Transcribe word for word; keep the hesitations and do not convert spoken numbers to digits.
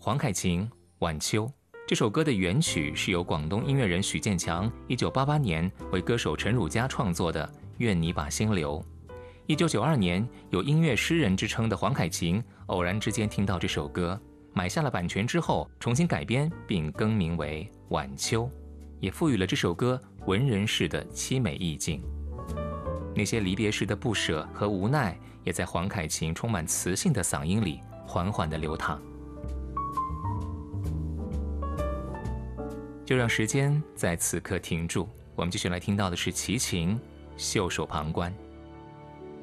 黄凯芹《晚秋》。这首歌的原曲是由广东音乐人许建强一九八八年为歌手陈汝佳创作的《愿你把心留》。一九九二年，有音乐诗人之称的黄凯芹偶然之间听到这首歌，买下了版权之后，重新改编并更名为《晚秋》，也赋予了这首歌文人式的凄美意境。那些离别时的不舍和无奈，也在黄凯芹充满磁性的嗓音里缓缓地流淌。就让时间在此刻停住，我们继续来听到的是齐秦《袖手旁观》。